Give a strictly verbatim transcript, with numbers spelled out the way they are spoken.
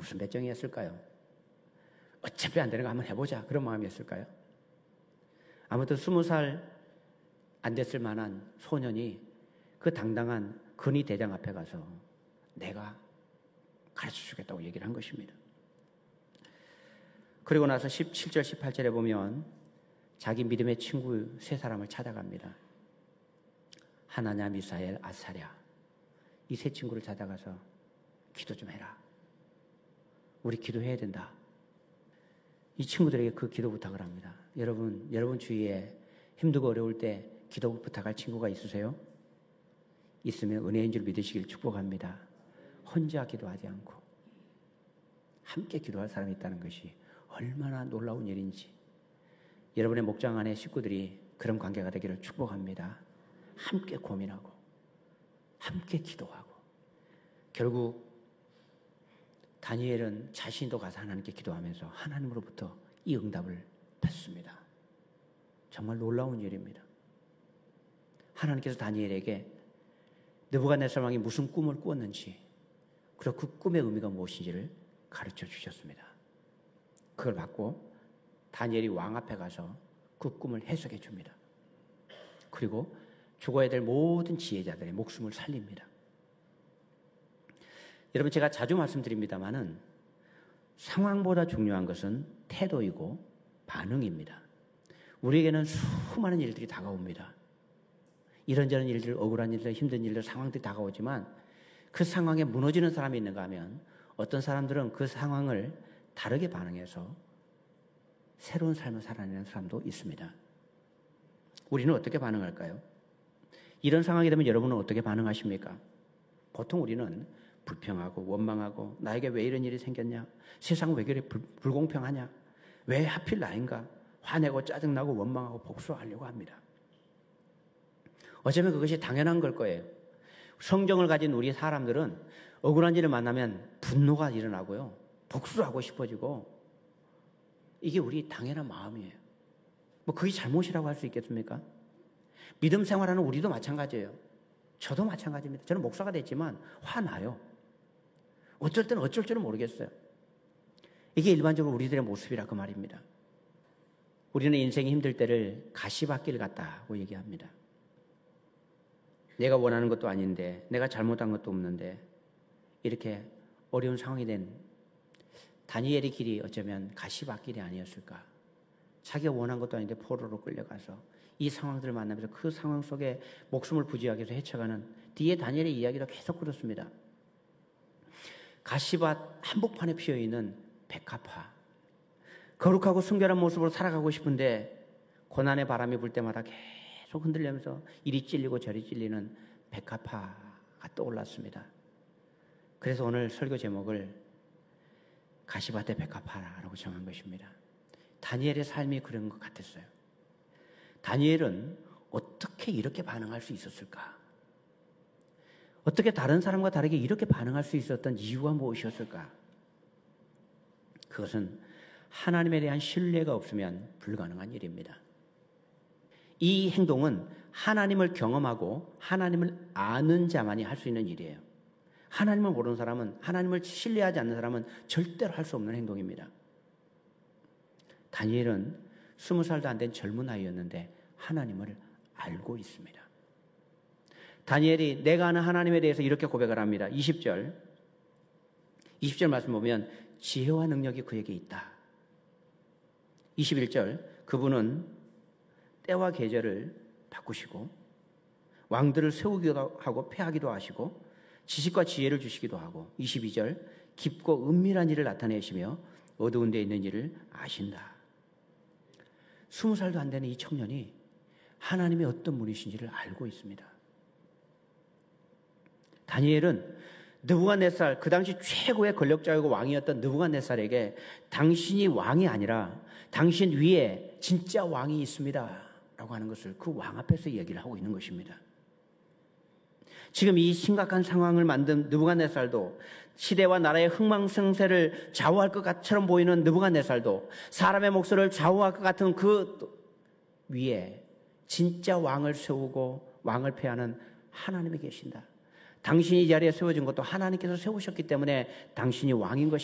무슨 배짱이었을까요? 어차피 안 되는 거 한번 해보자. 그런 마음이었을까요? 아무튼 스무 살 안 됐을 만한 소년이 그 당당한 근위 대장 앞에 가서 내가 가르쳐 주겠다고 얘기를 한 것입니다. 그리고 나서 십칠 절, 십팔 절에 보면 자기 믿음의 친구 세 사람을 찾아갑니다. 하나냐, 미사엘, 아사랴. 이 세 친구를 찾아가서 기도 좀 해라. 우리 기도해야 된다. 이 친구들에게 그 기도 부탁을 합니다. 여러분, 여러분 주위에 힘들고 어려울 때 기도 부탁할 친구가 있으세요? 있으면 은혜인 줄 믿으시길 축복합니다. 혼자 기도하지 않고 함께 기도할 사람이 있다는 것이 얼마나 놀라운 일인지 여러분의 목장 안에 식구들이 그런 관계가 되기를 축복합니다. 함께 고민하고 함께 기도하고 결국 다니엘은 자신도 가서 하나님께 기도하면서 하나님으로부터 이 응답을 받습니다. 정말 놀라운 일입니다. 하나님께서 다니엘에게 느부갓네살 왕이 무슨 꿈을 꾸었는지 그리고 그 꿈의 의미가 무엇인지를 가르쳐 주셨습니다. 그걸 받고 다니엘이 왕 앞에 가서 그 꿈을 해석해 줍니다. 그리고 죽어야 될 모든 지혜자들의 목숨을 살립니다. 여러분, 제가 자주 말씀드립니다마는 상황보다 중요한 것은 태도이고 반응입니다. 우리에게는 수많은 일들이 다가옵니다. 이런저런 일들, 억울한 일들, 힘든 일들, 상황들이 다가오지만 그 상황에 무너지는 사람이 있는가 하면 어떤 사람들은 그 상황을 다르게 반응해서 새로운 삶을 살아내는 사람도 있습니다. 우리는 어떻게 반응할까요? 이런 상황이 되면 여러분은 어떻게 반응하십니까? 보통 우리는 불평하고 원망하고 나에게 왜 이런 일이 생겼냐? 세상은 왜 그래 불, 불공평하냐? 왜 하필 나인가? 화내고 짜증나고 원망하고 복수하려고 합니다. 어쩌면 그것이 당연한 걸 거예요. 성정을 가진 우리 사람들은 억울한 일을 만나면 분노가 일어나고요. 복수하고 싶어지고 이게 우리 당연한 마음이에요. 뭐 그게 잘못이라고 할 수 있겠습니까? 믿음 생활하는 우리도 마찬가지예요. 저도 마찬가지입니다. 저는 목사가 됐지만 화나요. 어쩔 때는 어쩔 줄은 모르겠어요. 이게 일반적으로 우리들의 모습이라 그 말입니다. 우리는 인생이 힘들 때를 가시밭길 같다고 얘기합니다. 내가 원하는 것도 아닌데 내가 잘못한 것도 없는데 이렇게 어려운 상황이 된 다니엘의 길이 어쩌면 가시밭길이 아니었을까. 자기가 원한 것도 아닌데 포로로 끌려가서 이 상황들을 만나면서 그 상황 속에 목숨을 부지하기 위해서 헤쳐가는 뒤에 다니엘의 이야기도 계속 그렇습니다. 가시밭 한복판에 피어있는 백합화. 거룩하고 순결한 모습으로 살아가고 싶은데 고난의 바람이 불 때마다 계속 흔들리면서 이리 찔리고 저리 찔리는 백합화가 떠올랐습니다. 그래서 오늘 설교 제목을 가시밭의 백합화라고 정한 것입니다. 다니엘의 삶이 그런 것 같았어요. 다니엘은 어떻게 이렇게 반응할 수 있었을까? 어떻게 다른 사람과 다르게 이렇게 반응할 수 있었던 이유가 무엇이었을까? 그것은 하나님에 대한 신뢰가 없으면 불가능한 일입니다. 이 행동은 하나님을 경험하고 하나님을 아는 자만이 할 수 있는 일이에요. 하나님을 모르는 사람은, 하나님을 신뢰하지 않는 사람은 절대로 할 수 없는 행동입니다. 다니엘은 스무 살도 안 된 젊은 아이였는데 하나님을 알고 있습니다. 다니엘이 내가 아는 하나님에 대해서 이렇게 고백을 합니다. 이십 절 이십 절 말씀 보면 지혜와 능력이 그에게 있다. 이십일 절 그분은 때와 계절을 바꾸시고 왕들을 세우기도 하고 패하기도 하시고 지식과 지혜를 주시기도 하고 이십이 절 깊고 은밀한 일을 나타내시며 어두운 데 있는 일을 아신다. 스무 살도 안 되는 이 청년이 하나님의 어떤 분이신지를 알고 있습니다. 다니엘은 느부갓네살, 그 당시 최고의 권력자이고 왕이었던 느부갓네살에게 당신이 왕이 아니라 당신 위에 진짜 왕이 있습니다 라고 하는 것을 그 왕 앞에서 얘기를 하고 있는 것입니다. 지금 이 심각한 상황을 만든 느부갓네살도 시대와 나라의 흥망성쇠를 좌우할 것처럼 보이는 느부갓네살도 사람의 목소리를 좌우할 것 같은 그 위에 진짜 왕을 세우고 왕을 폐하는 하나님이 계신다. 당신이 이 자리에 세워진 것도 하나님께서 세우셨기 때문에 당신이 왕인 것입니다.